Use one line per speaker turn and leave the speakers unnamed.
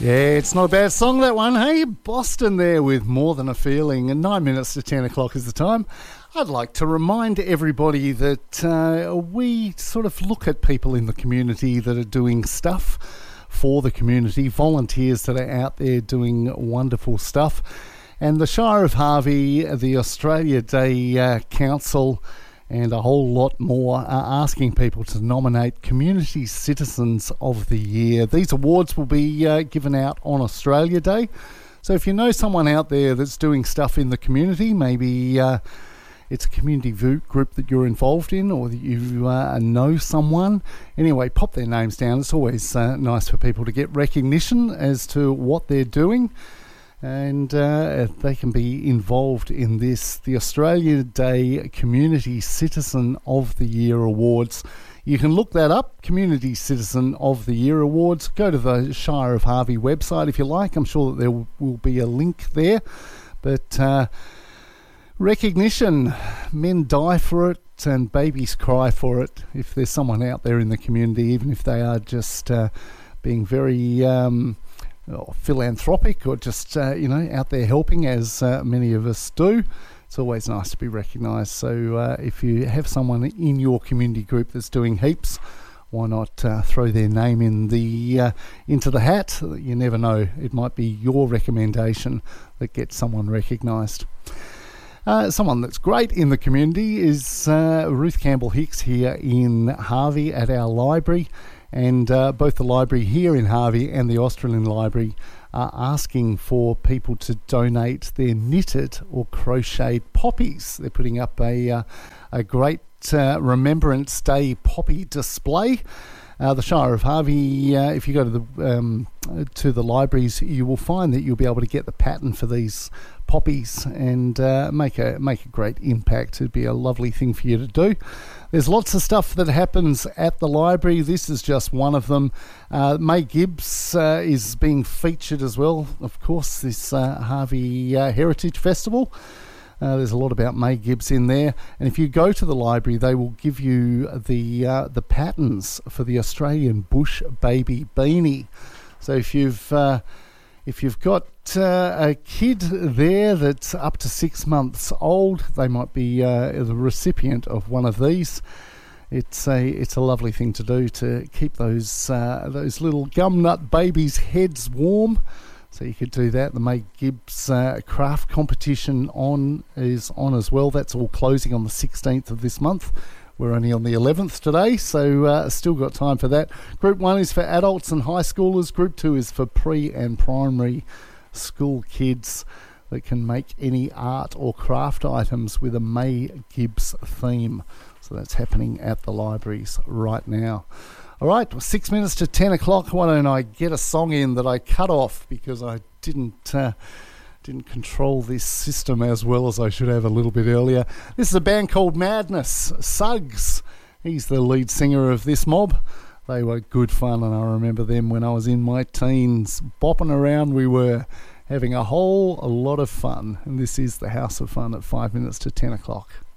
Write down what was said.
Yeah, it's not a bad song, that one. Hey, Boston there with More Than a Feeling, and 9 minutes to 10 o'clock is the time. I'd like to remind everybody that we sort of look at people in the community that are doing stuff for the community, volunteers that are out there doing wonderful stuff. And the Shire of Harvey, the Australia Day Council, and a whole lot more are asking people to nominate Community Citizens of the Year. These awards will be given out on Australia Day. So if you know someone out there that's doing stuff in the community, maybe it's a community group that you're involved in, or that you know someone. Anyway, pop their names down. It's always nice for people to get recognition as to what they're doing. And they can be involved in this, the Australia Day Community Citizen of the Year Awards. You can look that up, Community Citizen of the Year Awards. Go to the Shire of Harvey website if you like. I'm sure that there will be a link there. But recognition, men die for it and babies cry for it. If there's someone out there in the community, even if they are just being very philanthropic or just out there helping, as many of us do, it's always nice to be recognised. So if you have someone in your community group that's doing heaps, why not throw their name in the into the hat? You never know, it might be your recommendation that gets someone recognised. Someone that's great in the community is Ruth Campbell Hicks here in Harvey at our library. And both the library here in Harvey and the Australian Library are asking for people to donate their knitted or crocheted poppies. They're putting up a great Remembrance Day poppy display. The Shire of Harvey, if you go to the libraries, you will find that you'll be able to get the pattern for these poppies and make a great impact. It'd be a lovely thing for you to do. There's lots of stuff that happens at the library. This is just one of them. May Gibbs is being featured as well, of course, this Harvey Heritage Festival. There's a lot about May Gibbs in there. And if you go to the library, they will give you the patterns for the Australian Bush Baby Beanie. So if you've got a kid there that's up to 6 months old, they might be the recipient of one of these. It's a lovely thing to do to keep those little gumnut babies' heads warm. So you could do that. The May Gibbs craft competition is on as well. That's all closing on the 16th of this month. We're only on the 11th today, so still got time for that. Group 1 is for adults and high schoolers. Group 2 is for pre and primary school kids that can make any art or craft items with a May Gibbs theme. So that's happening at the libraries right now. All right, 6 minutes to 10 o'clock. Why don't I get a song in that I cut off because I didn't control this system as well as I should have a little bit earlier. This is a band called Madness. Suggs, he's the lead singer of this mob. They were good fun, and I remember them when I was in my teens. Bopping around, we were having a lot of fun. And this is the House of Fun at 5 minutes to 10 o'clock.